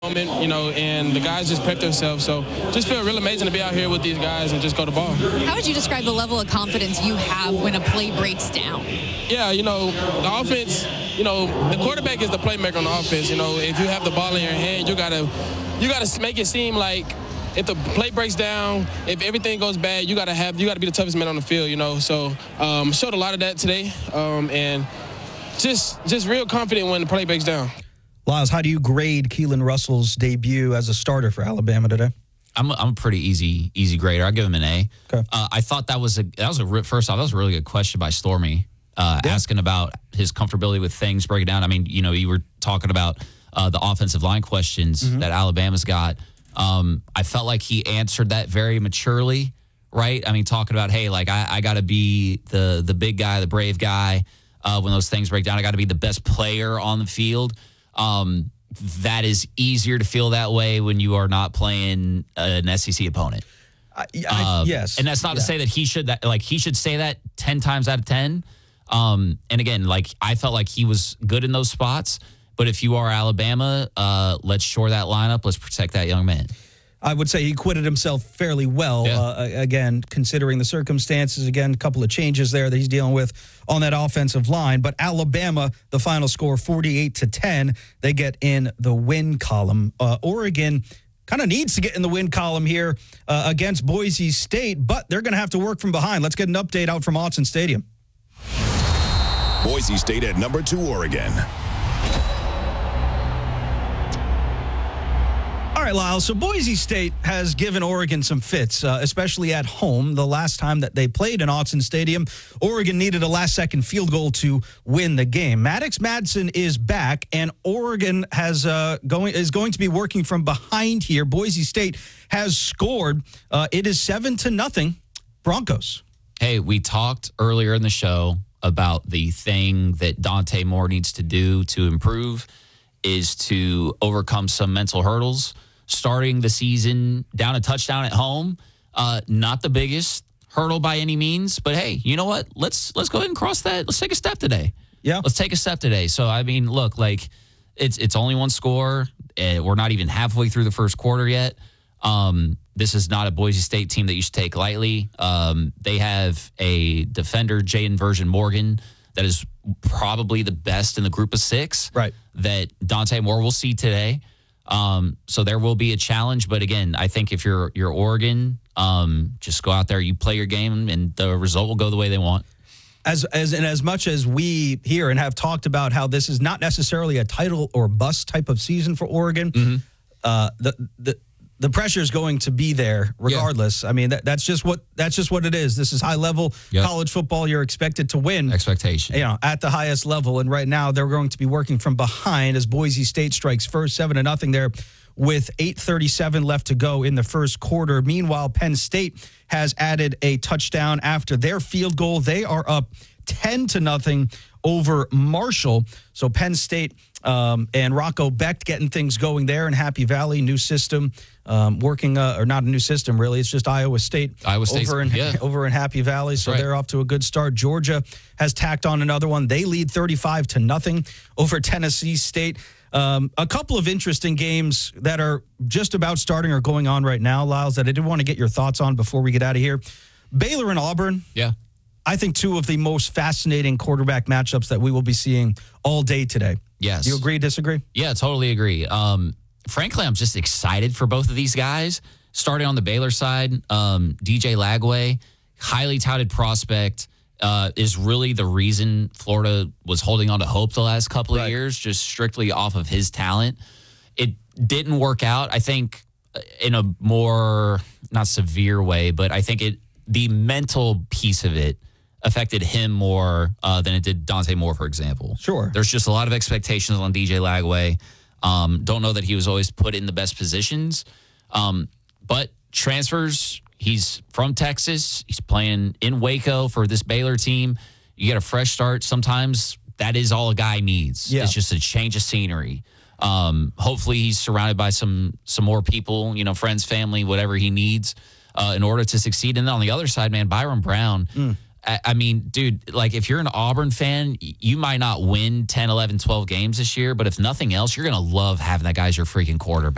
moment, and the guys just prepped themselves. So just feel real amazing to be out here with these guys and just go to ball. How would you describe the level of confidence you have when a play breaks down? Yeah, the offense, the quarterback is the playmaker on the offense. If you have the ball in your hand, you gotta make it seem like if the play breaks down, if everything goes bad, you gotta be the toughest man on the field. So showed a lot of that today, and just real confident when the play breaks down. Lyles, how do you grade Keelan Russell's debut as a starter for Alabama today? I'm a pretty easy grader. I'll give him an A. Okay. I thought first off, that was a really good question by Stormy, asking about his comfortability with things breaking down. I mean, you were talking about the offensive line questions that Alabama's got. I felt like he answered that very maturely, right? I mean, talking about, hey, like I got to be the big guy, the brave guy when those things break down. I got to be the best player on the field. That is easier to feel that way when you are not playing an SEC opponent. Yes. And that's not to say that he should say that 10 times out of 10. And again, I felt like he was good in those spots. But if you are Alabama, let's shore that lineup. Let's protect that young man. I would say he acquitted himself fairly well, again, considering the circumstances. Again, a couple of changes there that he's dealing with on that offensive line. But Alabama, the final score, 48-10. They get in the win column. Oregon kind of needs to get in the win column here against Boise State, but they're going to have to work from behind. Let's get an update out from Autzen Stadium. Boise State at number 2, Oregon. All right, Lyles. So Boise State has given Oregon some fits, especially at home. The last time that they played in Autzen Stadium, Oregon needed a last-second field goal to win the game. Maddox Madsen is back, and Oregon is going to be working from behind here. Boise State has scored. It is 7-0 Broncos. Hey, we talked earlier in the show about the thing that Dante Moore needs to do to improve is to overcome some mental hurdles. Starting the season down a touchdown at home, not the biggest hurdle by any means, but hey, you know what? Let's go ahead and cross that. Let's take a step today. Yeah, let's take a step today. So I mean, look, it's only one score. We're not even halfway through the first quarter yet. This is not a Boise State team that you should take lightly. They have a defender, Jaden Version Morgan, that is probably the best in the group of 6 that Dante Moore will see today. So there will be a challenge. But again, I think if you're Oregon, just go out there, you play your game, and the result will go the way they want. As much as we hear and have talked about how this is not necessarily a title or bust type of season for Oregon, the pressure is going to be there regardless. I mean, that's just what it is. This is high level college football. You're expected to win. Expectation. At the highest level. And right now they're going to be working from behind as Boise State strikes first, 7-0 there with 8:37 left to go in the first quarter. Meanwhile, Penn State has added a touchdown after their field goal. They are up 10-0 over Marshall. So Penn State and Rocco Becht getting things going there in Happy Valley, new system, working, or not a new system really, it's just Iowa State over in Happy Valley. So they're off to a good start. Georgia has tacked on another one. They lead 35-0 over Tennessee State. A couple of interesting games that are just about starting or going on right now, Lyles, that I did want to get your thoughts on before we get out of here. Baylor and Auburn. Yeah. I think 2 of the most fascinating quarterback matchups that we will be seeing all day today. Yes. Do you agree, disagree? Yeah, totally agree. Frankly, I'm just excited for both of these guys. Starting on the Baylor side, DJ Lagway, highly touted prospect, is really the reason Florida was holding on to hope the last couple of years, just strictly off of his talent. It didn't work out, I think, in a more, not severe way, but I think the mental piece of it affected him more than it did Dante Moore, for example. Sure. There's just a lot of expectations on DJ Lagway. Don't know that he was always put in the best positions. But transfers, he's from Texas. He's playing in Waco for this Baylor team. You get a fresh start. Sometimes that is all a guy needs. Yeah. It's just a change of scenery. Hopefully he's surrounded by some more people, friends, family, whatever he needs in order to succeed. And then on the other side, man, Byron Brown, I mean, dude, if you're an Auburn fan, you might not win 10, 11, 12 games this year, but if nothing else, you're going to love having that guy as your freaking quarterback.